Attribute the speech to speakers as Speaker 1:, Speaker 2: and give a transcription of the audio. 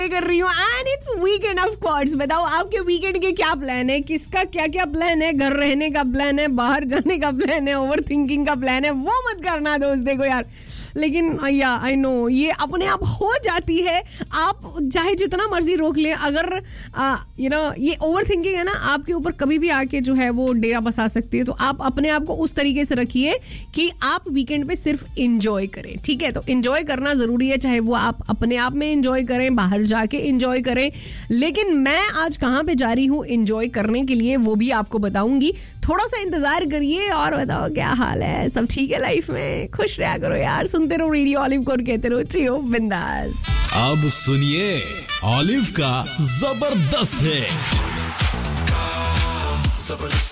Speaker 1: कर रही हूँ and it's weekend of course. बताओ आपके वीकेंड के क्या प्लान है, किसका क्या क्या प्लान है, घर रहने का प्लान है, बाहर जाने का प्लान है, ओवर थिंकिंग का प्लान है, वो मत करना दोस्त. देखो यार, लेकिन या आई नो ये अपने आप हो जाती है. आप चाहे जितना मर्जी रोक लें, अगर ये ओवर थिंकिंग है ना, आपके ऊपर कभी भी आके जो है वो डेरा बसा सकती है. तो आप अपने आप को उस तरीके से रखिए कि आप वीकेंड पे सिर्फ इंजॉय करें. ठीक है, तो इंजॉय करना जरूरी है, चाहे वो आप अपने आप में इंजॉय करें, बाहर जाके इंजॉय करें. लेकिन मैं आज कहाँ पे जा रही हूँ इंजॉय करने के लिए वो भी आपको बताऊंगी. थोड़ा सा इंतजार करिए और बताओ क्या हाल है, सब ठीक है लाइफ में, खुश रहा करो यार. सुनते रहो रेडियो ऑलिव को, कहते रहो जियो बिंदास.
Speaker 2: अब सुनिए ऑलिव का जबरदस्त है.